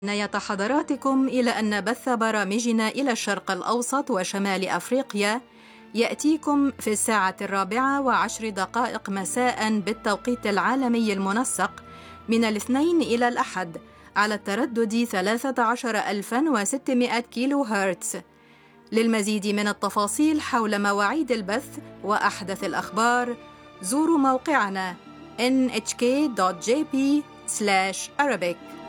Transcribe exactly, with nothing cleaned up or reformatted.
عناية حضراتكم إلى أن بث برامجنا إلى الشرق الأوسط وشمال أفريقيا يأتيكم في الساعة الرابعة وعشر دقائق مساء بالتوقيت العالمي المنسق من الاثنين إلى الأحد على التردد ثلاثة عشر ألفا وستمائة كيلو هرتز. للمزيد من التفاصيل حول مواعيد البث وأحدث الأخبار زوروا موقعنا إن إتش كي دوت جي بي سلاش أرابيك.